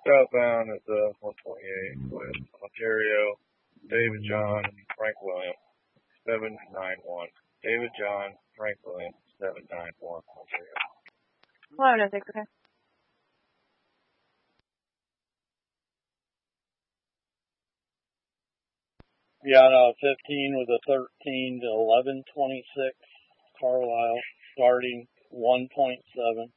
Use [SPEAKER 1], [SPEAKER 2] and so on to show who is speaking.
[SPEAKER 1] Southbound at 128 West Ontario. David John, Frank William, 791. David John, Frank William, 791 Ontario.
[SPEAKER 2] Hello, no, thanks, okay.
[SPEAKER 3] Yana 15 with a 13 to 1126, Carlisle, starting 1.7.